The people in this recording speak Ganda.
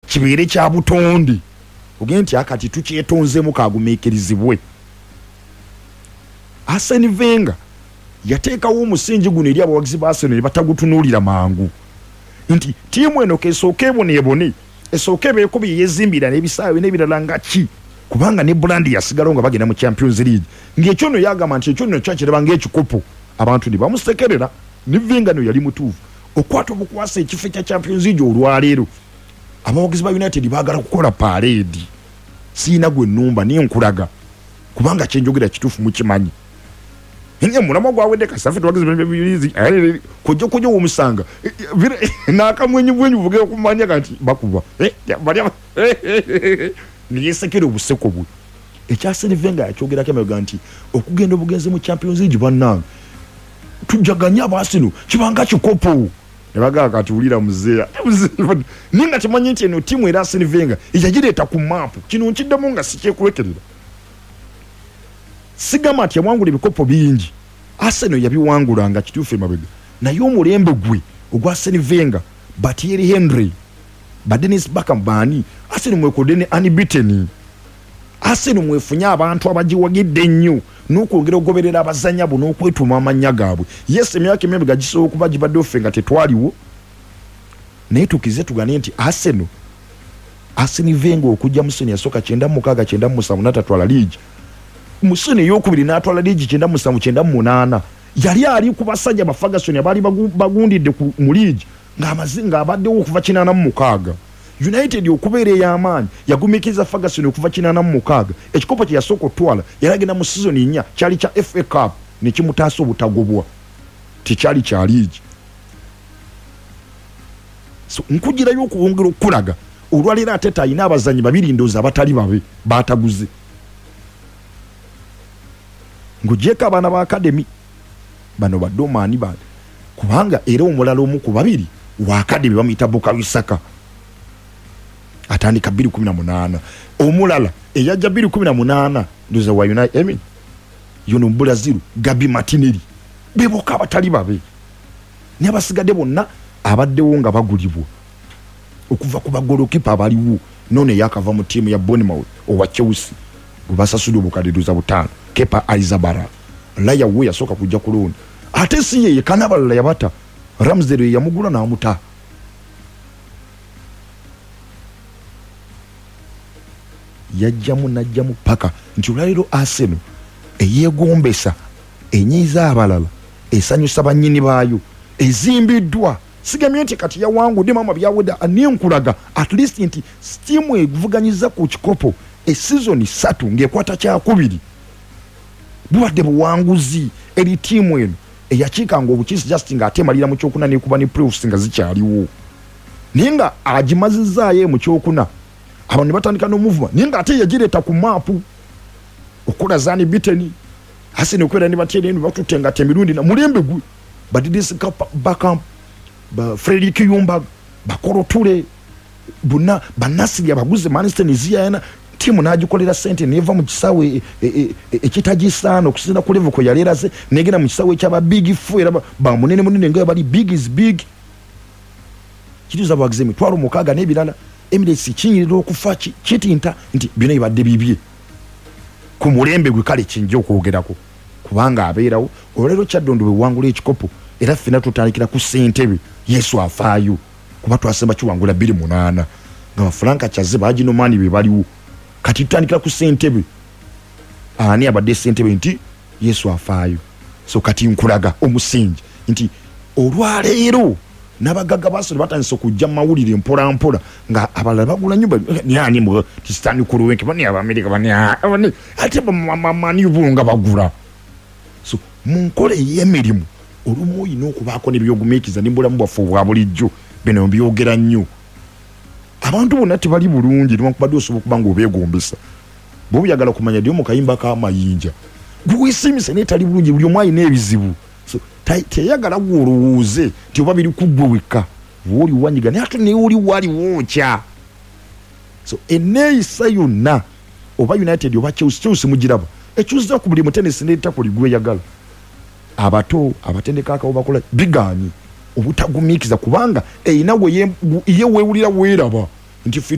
kibeere kya butonde ogende nti akati tukyetonzemu kagumiikirizibwe. Arsene Wenger yateekawo omusingi guno eri abawagizi ba Arsenal ne batagutunuulira mangu nti tiimu eno kesooka eboneebone esooka ebeeko bye yeezimbira n'ebisaawe n'ebirala nga ki kubanga ne brand yasigalawo nga bagenda mu Champions League ng'ekyo nno yagamba nti ekyo nno kyakiraba ng'ekikopo abantu ne bamusekerera ne Wenger no yali mutuufu okwata obukwasa ekifo kya Champions League olwaleero abawagizi ba United baagala kukola parade siina gwe nnumba niyo nkulaga kubanga kyenjogera kituufu mukimanyi Nye mulama gwawedde kasafe twagize bibizi kujjo omusanga nakamwenyi bwenyu vuge okumanya kati bakuba bali niyesekere obuseko bwe ekyasene Wenger yakyogera kemega nti okugenda obugenzi mu Champions League bannanga tujaganya abasino kibanga kikopo nebaga kati ulira muzeya ninga kimanyi nti eno timu era Arsene Wenger ijagireta ku map kino nkiddemu nga sikyekulekera sigama ati yamwangula ebikopo bingi Arsenal yabiwangulanga kituufu emabega naye omulembe gwe ogwa Arsene Wenger Thierry Henry Dennis Bergkamp bani Arsenal mwekodde ne unbeaten Arsenal mwefunye abantu abagiwagidde ennyo n'okwongera okugoberera abazanya bo n'okwetuma amannya gaabwe yes emyaka emabega gisobola okuba gibadde offenga tetwaliwo naye tukize tugane nti Arsene Wenger okujja musoni yasooka 9-6 n'atatwala league musoni yokubiri n'atwala league 9-7-8 yali ali ku basajja ba Ferguson abali bagundidde mu league ng'amazinga abaddewo okuva 8-6 United okubeera ey'amaanyi yagumikiza Ferguson okuva 8-6 ekikopo kye yasooka otwala yalagenda mu season 4 kyali kya FA Cup ne kimutaasa obutagobwa tekyali kya league so nkugirayo okuwongera okulaga olwaleero ate tayina abazanyi babiri ndoozi abatali babe baataguze ngujeka abaana ba academy bano badomani bano kubanga era omulala omu ku babiri wa academy bamuyita Bukayo Saka atandika 2018 omulala eyajja 2018 ndoza wa United yono Brazil Gabi Martinelli beboka abatali babe ne basigadde bonna abaddewo nga bagulibwa okuva ku bagolokipa abaliwo none yakava mu timu ya Bournemouth owa Chelsea gubasasudde obukaddiduza butaano Kepa Arrizabalaga laya we yasoka kujja kulonda ate si ye kanabala yabata Ramsdale yamugula na amuta najjamu paka nti olwaleero Arsenal eyeegombesa enyiza abalala esanyusa bannyini baayo ezimbiddwa sigamye nti kati yawangudde mama byawedda anenkulaga at least nti tiimu evuganyiza ku kikopo season 3 ng'ekwata kyakubiri buwadde buwanguzi eri tiimu eno eyakiikanga obukiisi just ng'ate malira mu kyokuna n'ekuba ne playoffs nga zikyaliwo naye nga agimazizaayo mu kyokuna abantu ne batandika n'omuvuma naye ng'ate yagireeta ku maapu okukola zaani biteni Arsenal okubeera ne batyera eno batutte ng'ate emirundi na mulembe gwe Dennis Bergkamp Frederick Ljungberg Bakorotule bonna Banasiri abaguze Manchester United timu nagikolera sente neva mu kisawe ekitagisaano okusinda ku level ko yaleraze negenda mu kisawe ky'aba big four era ba munene nga bali big is big kituza abagize mitwalo mukaga n'ebirala Emirates kinyirira okufa kitinta nti bino ibadde bibye ku mulembe gwe kale kinje okwogerako kubanga abeerawo olero kyaddondo bwe wangula ekikopo era fina tutandikira ku sentebe Yesu afaayo kuba twasemba kiwangula 28 nga Franka Chaziba agino mani be baliwo kati tutandikira ku sentebe ani abadde sentebe nti Yesu afaayo so kati nkulaga omusingi nti olwaleero n'abagagga basole batandise okujja mawulire mpola nga abalala bagula nyumba nyani mu tistani ku luwenke bani Abamerika bani ate bamani bunga bagula so munkole y'emirimu olumu oyina okubaako n'ebyogumiikiza n'embulamu bwaffe obwa bulijjo bino byogera nnyo abantu bonna tebali bulungi newankubadde osobola okuba nga obeegombesa bw'oyagala kumanya ddi omukayimba k'amayinja gweweesiimisa naye tali bulungi buli omu alina ebizibu so teyagala gwe olowooze nti oba biri ku ggwe wekka wooli wanyiga naye ate naye oli wali wookya so enneeyisa yonna oba United oba Chelsea mugiraba ekyusiza ku buli mutenesi n'ettako ligweyagala abato abatendeka akawo bakola bigaanyi obutagumiikiza kubanga eyina ye weewulira weeraba nti